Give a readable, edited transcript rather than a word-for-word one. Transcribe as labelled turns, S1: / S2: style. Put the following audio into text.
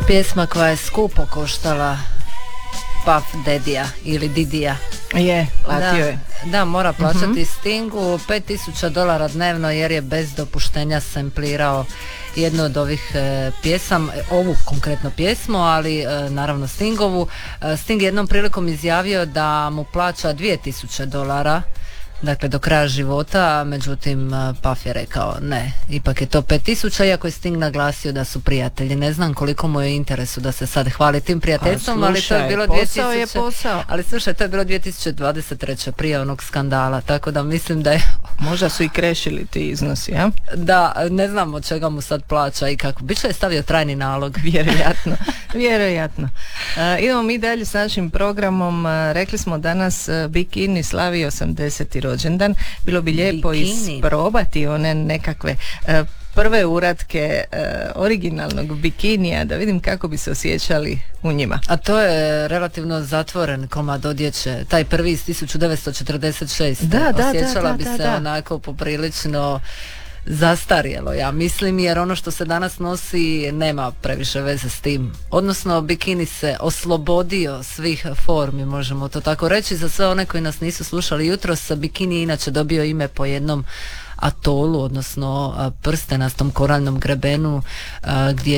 S1: Pjesma koja je skupo koštala Puff Daddy-a ili Didija.
S2: Je, platio je.
S1: Da, mora plaćati Stingu $5,000 dnevno jer je bez dopuštenja samplirao jednu od ovih pjesama, ovu konkretno pjesmu, ali naravno Stingovu. Sting jednom prilikom izjavio da mu plaća $2,000, dakle do kraja života, međutim Puff je rekao ne, ipak je to 5,000, iako je Sting naglasio da su prijatelji. Ne znam koliko mu je interesu da se sad hvali tim prijateljstvom, ali to je bilo
S2: posao je posao.
S1: Ali slušaj, to je bilo 2023. prije onog skandala, tako da mislim da je...
S2: Možda su i krešili ti iznosi, a?
S1: Da, ne znam od čega mu sad plaća i kako. Biće je stavio trajni nalog.
S2: Vjerojatno. Idemo mi dalje s našim programom. Rekli smo danas Bikini slavi 80. rođendan. Bilo bi lijepo isprobati one nekakve prve uratke originalnog bikinija, da vidim kako bi se osjećali u njima.
S1: A to je relativno zatvoren komad odjeće, taj prvi iz 1946. Osjećala bi se onako poprilično zastarjelo, ja mislim, jer ono što se danas nosi nema previše veze s tim. Odnosno, bikini se oslobodio svih formi, možemo to tako reći. Za sve one koji nas nisu slušali jutros, bikini inače dobio ime po jednom atolu, odnosno prstenastom koralnom grebenu, gdje